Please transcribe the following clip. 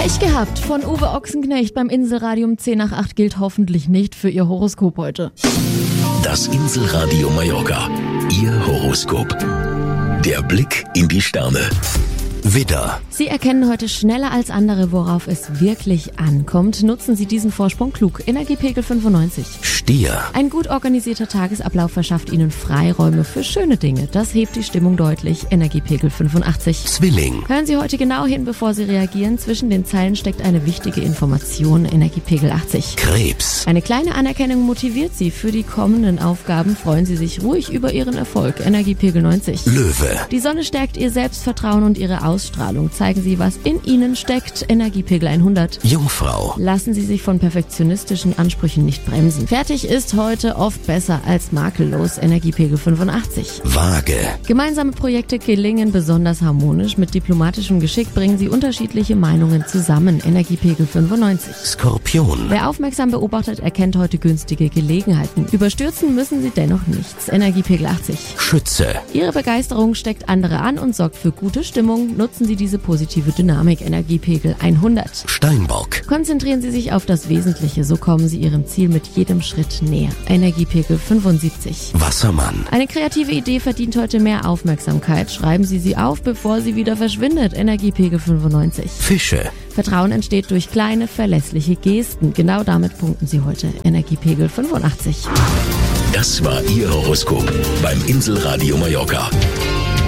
Pech gehabt von Uwe Ochsenknecht beim Inselradio um 10 nach 8 gilt hoffentlich nicht für Ihr Horoskop heute. Das Inselradio Mallorca. Ihr Horoskop. Der Blick in die Sterne. Widder. Sie erkennen heute schneller als andere, worauf es wirklich ankommt. Nutzen Sie diesen Vorsprung klug. Energiepegel 95. Stier. Ein gut organisierter Tagesablauf verschafft Ihnen Freiräume für schöne Dinge. Das hebt die Stimmung deutlich. Energiepegel 85. Zwilling. Hören Sie heute genau hin, bevor Sie reagieren. Zwischen den Zeilen steckt eine wichtige Information. Energiepegel 80. Krebs. Eine kleine Anerkennung motiviert Sie für die kommenden Aufgaben. Freuen Sie sich ruhig über Ihren Erfolg. Energiepegel 90. Löwe. Die Sonne stärkt Ihr Selbstvertrauen und Ihre Ausstrahlung. Zeigen Sie, was in Ihnen steckt. Energiepegel 100. Jungfrau. Lassen Sie sich von perfektionistischen Ansprüchen nicht bremsen. Fertig ist heute oft besser als makellos. Energiepegel 85. Waage. Gemeinsame Projekte gelingen besonders harmonisch. Mit diplomatischem Geschick bringen Sie unterschiedliche Meinungen zusammen. Energiepegel 95. Skorpion. Wer aufmerksam beobachtet, erkennt heute günstige Gelegenheiten. Überstürzen müssen Sie dennoch nichts. Energiepegel 80. Schütze. Ihre Begeisterung steckt andere an und sorgt für gute Stimmung. Nutzen Sie diese positive Dynamik. Energiepegel 100. Steinbock. Konzentrieren Sie sich auf das Wesentliche, so kommen Sie Ihrem Ziel mit jedem Schritt näher. Energiepegel 75. Wassermann. Eine kreative Idee verdient heute mehr Aufmerksamkeit. Schreiben Sie sie auf, bevor sie wieder verschwindet. Energiepegel 95. Fische. Vertrauen entsteht durch kleine, verlässliche Gesten. Genau damit punkten Sie heute. Energiepegel 85. Das war Ihr Horoskop beim Inselradio Mallorca.